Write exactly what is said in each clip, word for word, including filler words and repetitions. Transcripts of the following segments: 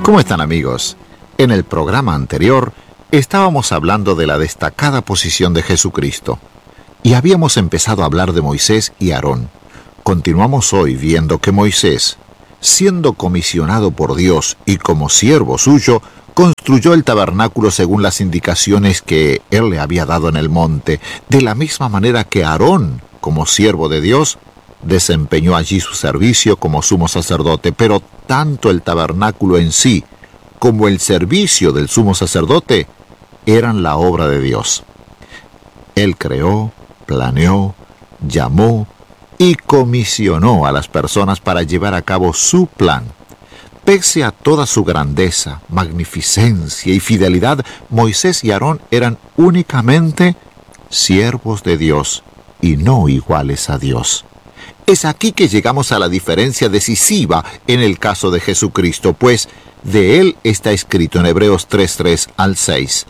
¿Cómo están, amigos? En el programa anterior estábamos hablando de la destacada posición de Jesucristo y habíamos empezado a hablar de Moisés y Aarón. Continuamos hoy viendo que Moisés, siendo comisionado por Dios y como siervo suyo, construyó el tabernáculo según las indicaciones que él le había dado en el monte, de la misma manera que Aarón, como siervo de Dios, desempeñó allí su servicio como sumo sacerdote, pero tanto el tabernáculo en sí como el servicio del sumo sacerdote eran la obra de Dios. Él creó, planeó, llamó y comisionó a las personas para llevar a cabo su plan. Pese a toda su grandeza, magnificencia y fidelidad, Moisés y Aarón eran únicamente siervos de Dios y no iguales a Dios. Es aquí que llegamos a la diferencia decisiva en el caso de Jesucristo, pues de él está escrito en Hebreos tres, tres al seis.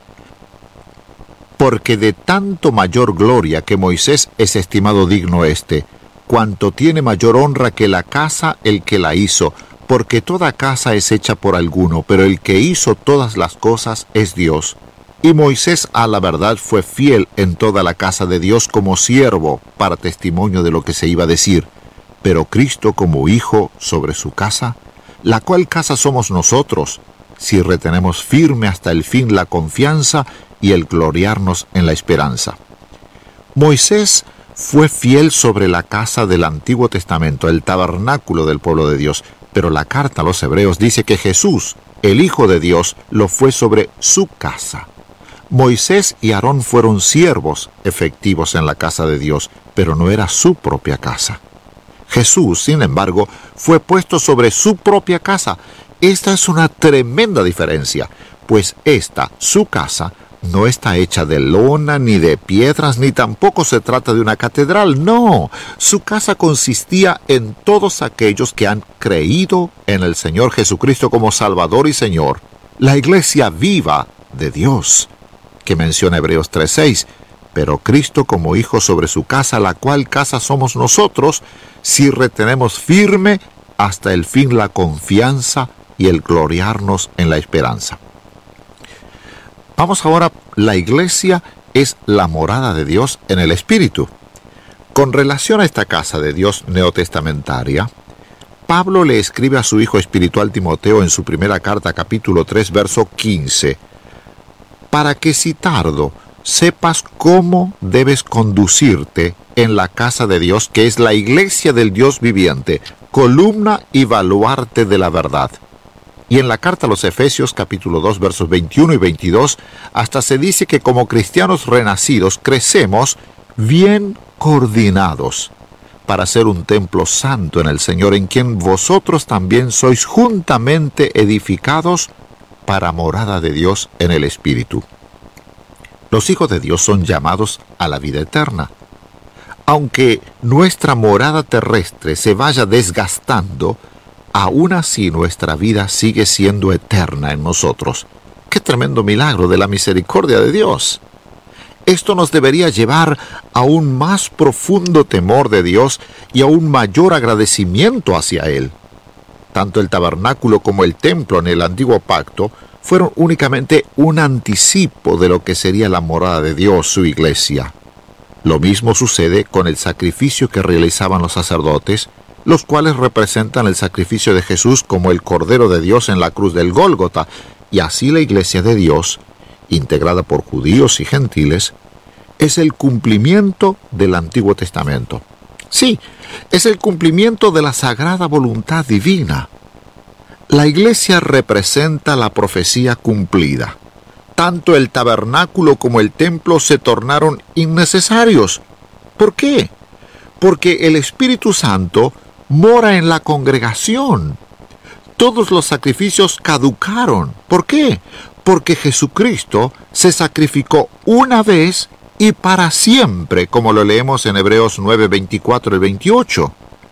Porque de tanto mayor gloria que Moisés es estimado digno éste, cuanto tiene mayor honra que la casa el que la hizo, porque toda casa es hecha por alguno, pero el que hizo todas las cosas es Dios. Y Moisés a la verdad fue fiel en toda la casa de Dios como siervo, para testimonio de lo que se iba a decir. Pero Cristo como hijo sobre su casa, la cual casa somos nosotros, si retenemos firme hasta el fin la confianza y el gloriarnos en la esperanza. Moisés fue fiel sobre la casa del Antiguo Testamento, el tabernáculo del pueblo de Dios, pero la carta a los Hebreos dice que Jesús, el Hijo de Dios, lo fue sobre su casa. Moisés y Aarón fueron siervos efectivos en la casa de Dios, pero no era su propia casa. Jesús, sin embargo, fue puesto sobre su propia casa. Esta es una tremenda diferencia, pues esta, su casa, no está hecha de lona ni de piedras, ni tampoco se trata de una catedral. No, su casa consistía en todos aquellos que han creído en el Señor Jesucristo como Salvador y Señor, la iglesia viva de Dios, que menciona Hebreos tres, seis, pero Cristo como hijo sobre su casa, la cual casa somos nosotros, si retenemos firme hasta el fin la confianza y el gloriarnos en la esperanza. Vamos ahora, la iglesia es la morada de Dios en el Espíritu. Con relación a esta casa de Dios neotestamentaria, Pablo le escribe a su hijo espiritual Timoteo en su primera carta, capítulo tres, verso quince, para que si tardo, sepas cómo debes conducirte en la casa de Dios, que es la iglesia del Dios viviente, columna y baluarte de la verdad. Y en la carta a los Efesios, capítulo dos, versos veintiuno y veintidós, hasta se dice que como cristianos renacidos crecemos bien coordinados para ser un templo santo en el Señor, en quien vosotros también sois juntamente edificados para morada de Dios en el Espíritu. Los hijos de Dios son llamados a la vida eterna. Aunque nuestra morada terrestre se vaya desgastando, aún así nuestra vida sigue siendo eterna en nosotros. ¡Qué tremendo milagro de la misericordia de Dios! Esto nos debería llevar a un más profundo temor de Dios y a un mayor agradecimiento hacia Él. Tanto el tabernáculo como el templo en el antiguo pacto fueron únicamente un anticipo de lo que sería la morada de Dios, su iglesia. Lo mismo sucede con el sacrificio que realizaban los sacerdotes, los cuales representan el sacrificio de Jesús como el Cordero de Dios en la cruz del Gólgota, y así la iglesia de Dios, integrada por judíos y gentiles, es el cumplimiento del Antiguo Testamento. Sí, es el cumplimiento de la sagrada voluntad divina. La iglesia representa la profecía cumplida. Tanto el tabernáculo como el templo se tornaron innecesarios. ¿Por qué? Porque el Espíritu Santo mora en la congregación. Todos los sacrificios caducaron. ¿Por qué? Porque Jesucristo se sacrificó una vez y para siempre, como lo leemos en Hebreos nueve, veinticuatro y veintiocho.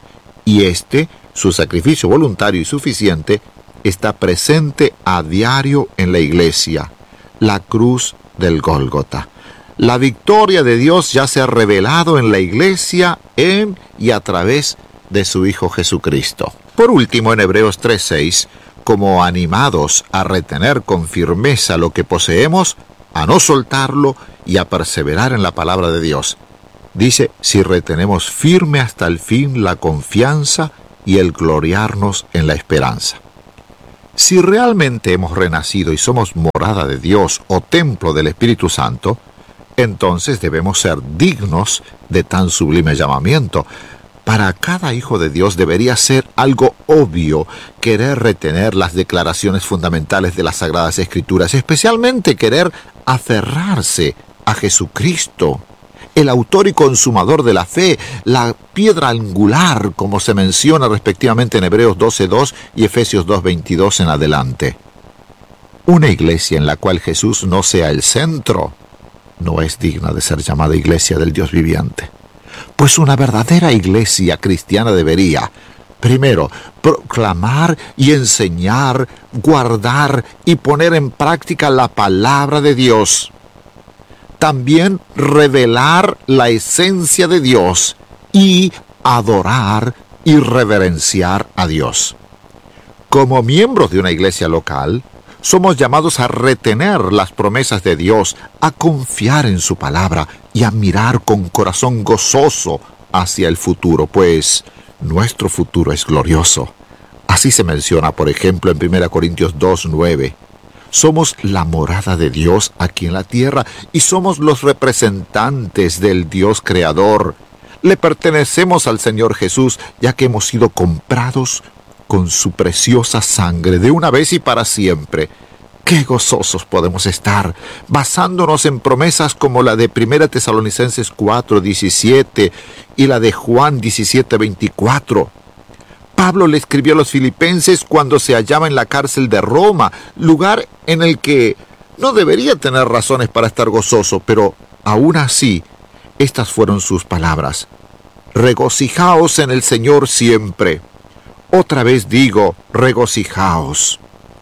Y este, su sacrificio voluntario y suficiente, está presente a diario en la iglesia, la cruz del Gólgota. La victoria de Dios ya se ha revelado en la iglesia, en y a través de su Hijo Jesucristo. Por último, en Hebreos tres, seis, como animados a retener con firmeza lo que poseemos, a no soltarlo y a perseverar en la palabra de Dios. Dice, si retenemos firme hasta el fin la confianza y el gloriarnos en la esperanza. Si realmente hemos renacido y somos morada de Dios o templo del Espíritu Santo, entonces debemos ser dignos de tan sublime llamamiento. Para cada hijo de Dios debería ser algo obvio querer retener las declaraciones fundamentales de las Sagradas Escrituras, especialmente querer aferrarse a Jesucristo, el autor y consumador de la fe, la piedra angular, como se menciona respectivamente en Hebreos doce dos y Efesios dos veintidós en adelante. Una iglesia en la cual Jesús no sea el centro no es digna de ser llamada iglesia del Dios viviente. Pues una verdadera iglesia cristiana debería, primero, proclamar y enseñar, guardar y poner en práctica la palabra de Dios. También revelar la esencia de Dios y adorar y reverenciar a Dios. Como miembros de una iglesia local, somos llamados a retener las promesas de Dios, a confiar en su palabra y a mirar con corazón gozoso hacia el futuro, pues nuestro futuro es glorioso. Así se menciona, por ejemplo, en primera Corintios dos nueve. Somos la morada de Dios aquí en la tierra y somos los representantes del Dios creador. Le pertenecemos al Señor Jesús, ya que hemos sido comprados con su preciosa sangre de una vez y para siempre. ¡Qué gozosos podemos estar! Basándonos en promesas como la de primera Tesalonicenses cuatro diecisiete y la de Juan diecisiete veinticuatro. Pablo le escribió a los filipenses cuando se hallaba en la cárcel de Roma, lugar en el que no debería tener razones para estar gozoso, pero aún así, estas fueron sus palabras. Regocijaos en el Señor siempre. Otra vez digo, regocijaos.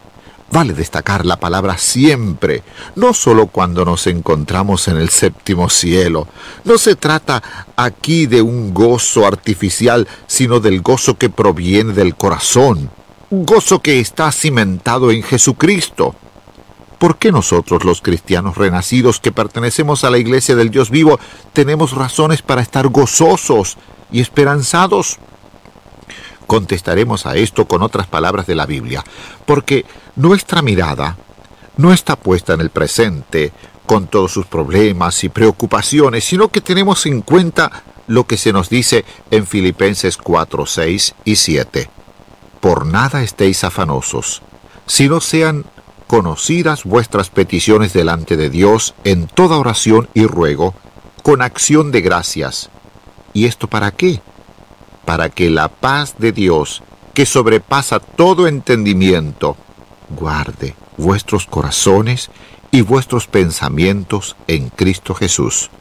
Vale destacar la palabra siempre, no solo cuando nos encontramos en el séptimo cielo. No se trata aquí de un gozo artificial, sino del gozo que proviene del corazón, un gozo que está cimentado en Jesucristo. ¿Por qué nosotros, los cristianos renacidos que pertenecemos a la iglesia del Dios vivo, tenemos razones para estar gozosos y esperanzados? Contestaremos a esto con otras palabras de la Biblia, porque nuestra mirada no está puesta en el presente, con todos sus problemas y preocupaciones, sino que tenemos en cuenta lo que se nos dice en Filipenses cuatro, seis y siete. Por nada estéis afanosos, sino sean conocidas vuestras peticiones delante de Dios en toda oración y ruego, con acción de gracias. ¿Y esto para qué? Para que la paz de Dios, que sobrepasa todo entendimiento, guarde vuestros corazones y vuestros pensamientos en Cristo Jesús.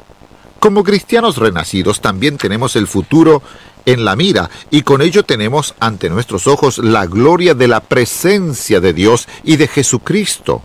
Como cristianos renacidos también tenemos el futuro en la mira y con ello tenemos ante nuestros ojos la gloria de la presencia de Dios y de Jesucristo.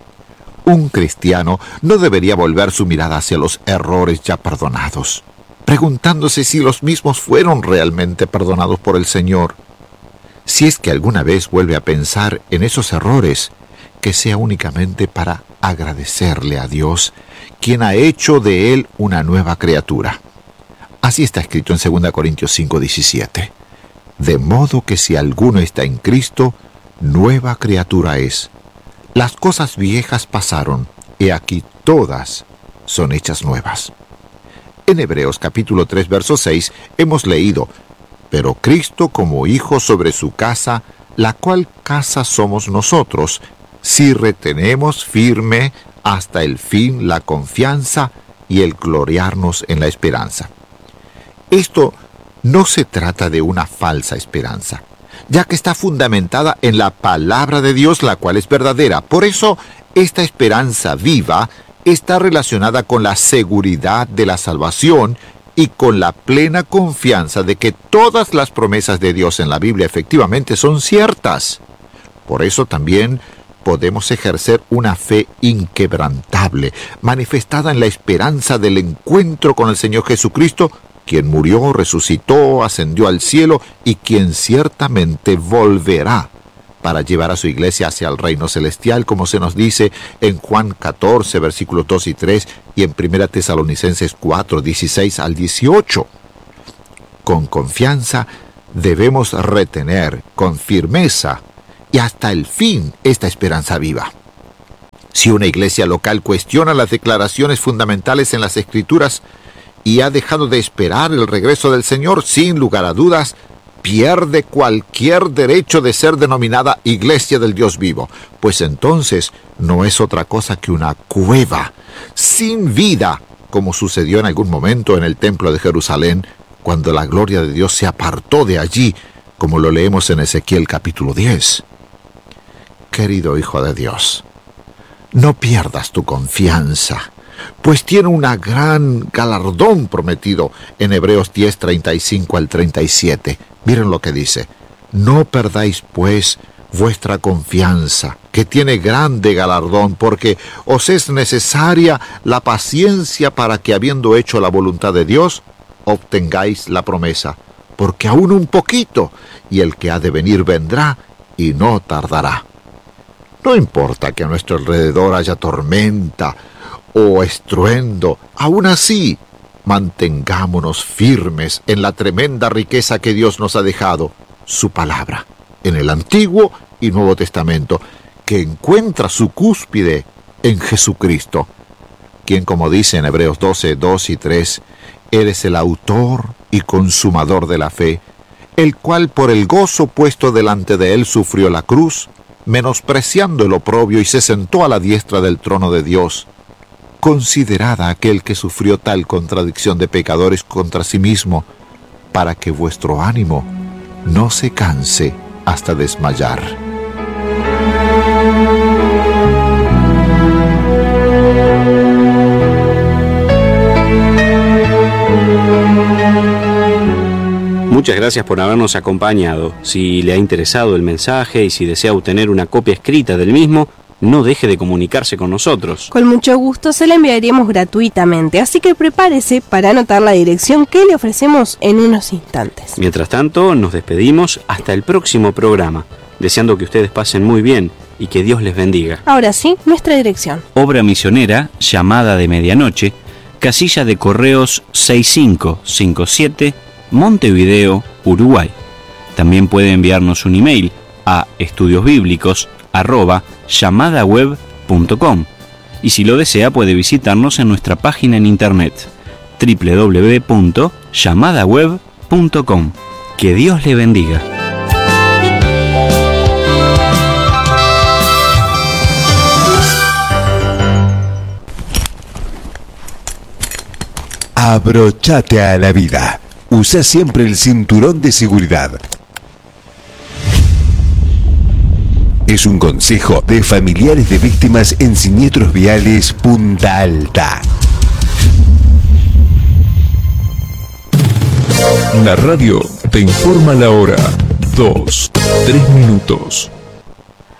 Un cristiano no debería volver su mirada hacia los errores ya perdonados, preguntándose si los mismos fueron realmente perdonados por el Señor. Si es que alguna vez vuelve a pensar en esos errores, que sea únicamente para agradecerle a Dios, quien ha hecho de él una nueva criatura. Así está escrito en segunda Corintios cinco diecisiete. De modo que si alguno está en Cristo, nueva criatura es. Las cosas viejas pasaron, y aquí todas son hechas nuevas. En Hebreos capítulo tres, verso seis, hemos leído, pero Cristo como hijo sobre su casa, la cual casa somos nosotros, si retenemos firme hasta el fin la confianza y el gloriarnos en la esperanza. Esto no se trata de una falsa esperanza, ya que está fundamentada en la palabra de Dios, la cual es verdadera. Por eso, esta esperanza viva está relacionada con la seguridad de la salvación y con la plena confianza de que todas las promesas de Dios en la Biblia efectivamente son ciertas. Por eso también podemos ejercer una fe inquebrantable, manifestada en la esperanza del encuentro con el Señor Jesucristo, quien murió, resucitó, ascendió al cielo y quien ciertamente volverá para llevar a su iglesia hacia el reino celestial, como se nos dice en Juan catorce, versículos dos y tres, y en primera Tesalonicenses cuatro, dieciséis al dieciocho. Con confianza debemos retener con firmeza y hasta el fin esta esperanza viva. Si una iglesia local cuestiona las declaraciones fundamentales en las Escrituras y ha dejado de esperar el regreso del Señor, sin lugar a dudas, pierde cualquier derecho de ser denominada Iglesia del Dios vivo, pues entonces no es otra cosa que una cueva sin vida, como sucedió en algún momento en el templo de Jerusalén, cuando la gloria de Dios se apartó de allí, como lo leemos en Ezequiel capítulo diez. Querido Hijo de Dios, no pierdas tu confianza, pues tiene un gran galardón prometido en Hebreos diez, treinta y cinco al treinta y siete. Miren lo que dice: no perdáis pues vuestra confianza, que tiene grande galardón, porque os es necesaria la paciencia para que, habiendo hecho la voluntad de Dios, obtengáis la promesa, porque aún un poquito, y el que ha de venir vendrá, y no tardará. No importa que a nuestro alrededor haya tormenta o estruendo, aún así, mantengámonos firmes en la tremenda riqueza que Dios nos ha dejado, su palabra, en el Antiguo y Nuevo Testamento, que encuentra su cúspide en Jesucristo, quien, como dice en Hebreos doce, dos y tres, eres el autor y consumador de la fe, el cual por el gozo puesto delante de él sufrió la cruz, menospreciando el oprobio, y se sentó a la diestra del trono de Dios. Considerad a aquel que sufrió tal contradicción de pecadores contra sí mismo, para que vuestro ánimo no se canse hasta desmayar. Muchas gracias por habernos acompañado. Si le ha interesado el mensaje y si desea obtener una copia escrita del mismo, no deje de comunicarse con nosotros. Con mucho gusto se la enviaríamos gratuitamente, así que prepárese para anotar la dirección que le ofrecemos en unos instantes. Mientras tanto, nos despedimos hasta el próximo programa, deseando que ustedes pasen muy bien y que Dios les bendiga. Ahora sí, nuestra dirección. Obra Misionera, Llamada de Medianoche, casilla de correos seis cinco cinco siete, Montevideo, Uruguay. También puede enviarnos un email a estudiosbíblicos arroba llamadaweb punto com, y si lo desea puede visitarnos en nuestra página en internet doble u doble u doble u punto llamadaweb punto com. Que Dios le bendiga. Abróchate a la vida. Usa siempre el cinturón de seguridad. Es un consejo de familiares de víctimas en siniestros viales Punta Alta. La radio te informa la hora. Dos, tres minutos.